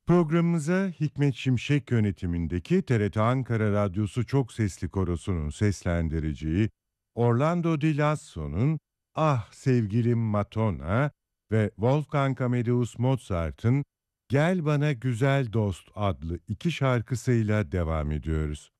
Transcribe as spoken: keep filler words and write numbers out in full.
Programımıza Hikmet Şimşek yönetimindeki T R T Ankara Radyosu Çok Sesli Korosu'nun seslendireceği Orlando Di Lasso'nun Ah Sevgilim Madonna ve Wolfgang Amadeus Mozart'ın Gel Bana Güzel Dost adlı iki şarkısıyla devam ediyoruz.